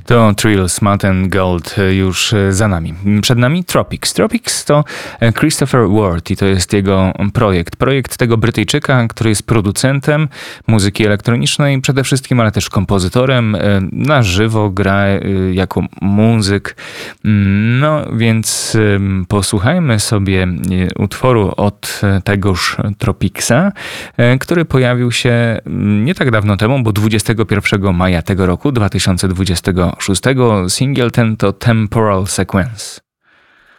To Trill, Smut and Gold już za nami. Przed nami Tropics. Tropics to Christopher Ward i to jest jego projekt. Projekt tego Brytyjczyka, który jest producentem muzyki elektronicznej przede wszystkim, ale też kompozytorem. Na żywo gra jako muzyk. No więc posłuchajmy sobie utworu od tegoż Tropicsa, który pojawił się nie tak dawno temu, bo 21 maja tego roku, 2026. Singiel ten to Temporal Sequence.